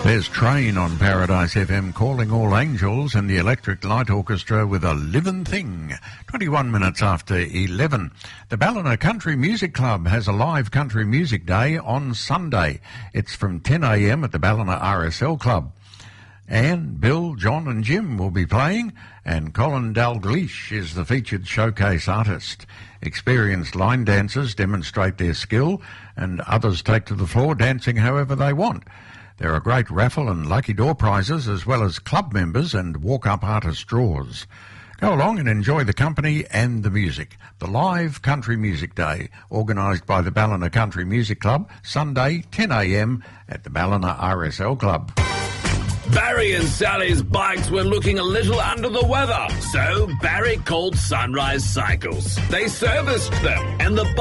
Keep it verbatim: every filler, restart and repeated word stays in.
There's Train on Paradise F M, calling all angels, and the Electric Light Orchestra with A Livin' Thing. twenty-one minutes after eleven. The Ballina Country Music Club has a live country music day on Sunday. It's from ten a m at the Ballina R S L Club. Anne, Bill, John and Jim will be playing, and Colin Dalglish is the featured showcase artist. Experienced line dancers demonstrate their skill, and others take to the floor dancing however they want. There are great raffle and lucky door prizes, as well as club members and walk-up artist draws. Go along and enjoy the company and the music. The Live Country Music Day, organised by the Ballina Country Music Club, Sunday, ten a m at the Ballina R S L Club. Barry and Sally's bikes were looking a little under the weather, so Barry called Sunrise Cycles. They serviced them, and the